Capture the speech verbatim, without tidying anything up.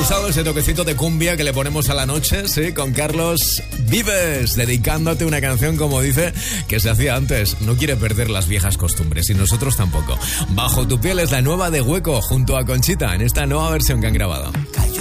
gustado ese toquecito de cumbia que le ponemos a la noche, sí, con Carlos Vives, dedicándote una canción, como dice, que se hacía antes. No quiere perder las viejas costumbres y nosotros tampoco. Bajo tu piel es la nueva de Hueco junto a Conchita en esta nueva versión que han grabado.